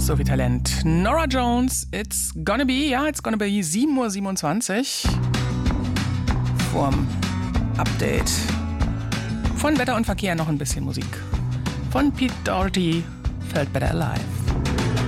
So viel Talent. Norah Jones, it's gonna be 7:27 Uhr. Vorm Update. Von Wetter und Verkehr noch ein bisschen Musik. Von Pete Doherty, Felt Better Alive.